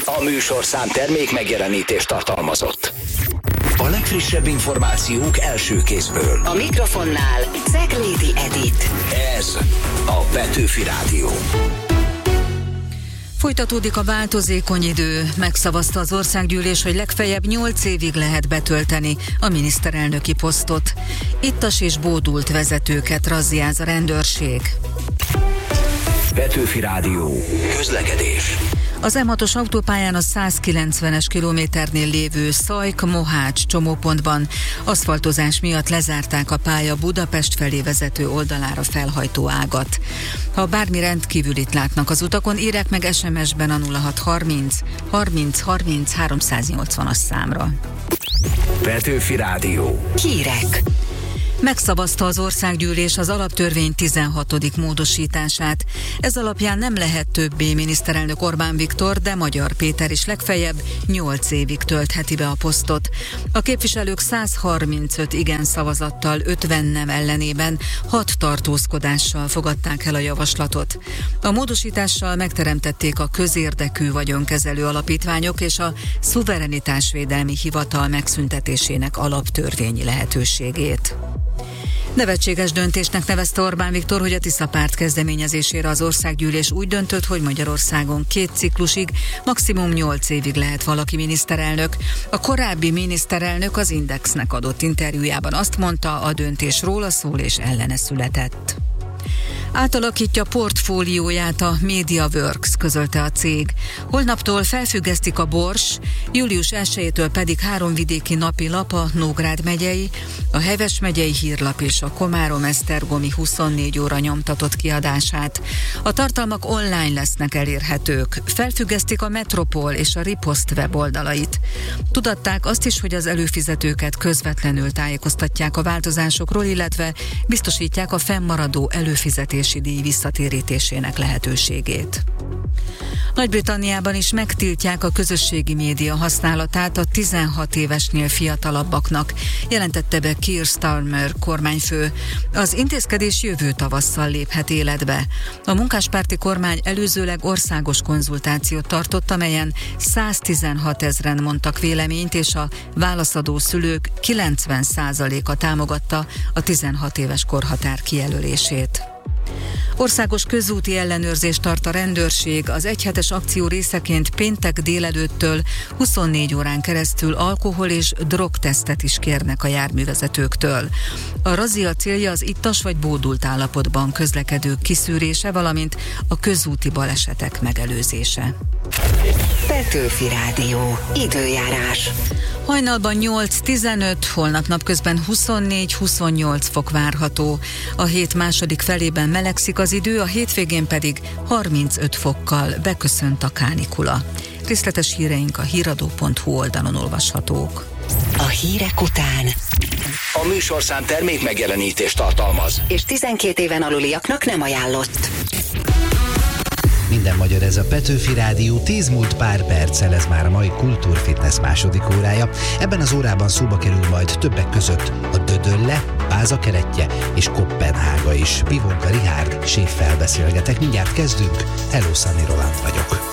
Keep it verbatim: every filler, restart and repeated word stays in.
A műsorszám termék megjelenítést tartalmazott. A legfrissebb információk első kézből. A mikrofonnál Ceglédi Edit. Ez a Petőfi Rádió. Folytatódik a változékony idő. Megszavazta az országgyűlés, hogy legfeljebb nyolc évig lehet betölteni a miniszterelnöki posztot. Ittas és bódult vezetőket razziáz a rendőrség. Petőfi Rádió. Közlekedés. Az em hatos autópályán a százkilencvenes kilométernél lévő Szajk-Mohács csomópontban aszfaltozás miatt lezárták a pálya Budapest felé vezető oldalára felhajtó ágat. Ha bármi rendkívülit látnak az utakon, írják meg es em es-ben a nulla hat harminc harminc harminc háromszáznyolcvanas számra. Petőfi Rádió. Hírek. Megszavazta az országgyűlés az alaptörvény tizenhatodik módosítását. Ez alapján nem lehet többé miniszterelnök Orbán Viktor, de Magyar Péter is legfeljebb nyolc évig töltheti be a posztot. A képviselők száz harmincöt igen szavazattal, ötven nem ellenében, hat tartózkodással fogadták el a javaslatot. A módosítással megteremtették a közérdekű vagyonkezelő alapítványok és a szuverenitásvédelmi hivatal megszüntetésének alaptörvényi lehetőségét. Nevetséges döntésnek nevezte Orbán Viktor, hogy a Tisza párt kezdeményezésére az országgyűlés úgy döntött, hogy Magyarországon két ciklusig, maximum nyolc évig lehet valaki miniszterelnök. A korábbi miniszterelnök az Indexnek adott interjújában azt mondta, a döntés róla szól és ellene született. Átalakítja portfólióját a MediaWorks, közölte a cég. Holnaptól felfüggesztik a Bors, július elsejétől pedig három vidéki napilap, a Nógrád megyei, a Heves megyei hírlap és a Komárom-Esztergomi huszonnégy óra nyomtatott kiadását. A tartalmak online lesznek elérhetők. Felfüggesztik a Metropol és a Ripost weboldalait. Tudatták azt is, hogy az előfizetőket közvetlenül tájékoztatják a változásokról, illetve biztosítják a fennmaradó előfizetés díj visszatérítésének lehetőségét. Nagy-Britanniában is megtiltják a közösségi média használatát a tizenhat évesnél fiatalabbaknak, jelentette be Keir Starmer kormányfő. Az intézkedés jövő tavasszal léphet életbe. A munkáspárti kormány előzőleg országos konzultációt tartott, amelyen száztizenhat ezren mondtak véleményt, és a válaszadó szülők kilencven százaléka támogatta a tizenhat éves korhatár kijelölését. Országos közúti ellenőrzést tart a rendőrség. Az egyhetes akció részeként péntek délelőttől huszonnégy órán keresztül alkohol- és drogtesztet is kérnek a járművezetőktől. A razzia célja az ittas vagy bódult állapotban közlekedők kiszűrése, valamint a közúti balesetek megelőzése. Petőfi Rádió. Időjárás. Hajnalban nyolc tizenöt, holnap napközben huszonnégy huszonnyolc fok várható. A hét második felében melegszik az idő, a hétvégén pedig harmincöt fokkal beköszönt a kánikula. Részletes híreink a híradó pont hu oldalon olvashatók. A hírek után A műsorszám termék megjelenítést tartalmaz. és tizenkét éven aluliaknak nem ajánlott. Minden magyar, ez a Petőfi Rádió, tíz múlt pár perccel, ez már a mai Kultúrfitness második órája. Ebben az órában szóba kerül majd többek között a Dödölle, Báza keretje és Koppenhága is. Pivonka Richárd séffel beszélgetek. Mindjárt kezdünk. Hello, Sunny Roland vagyok.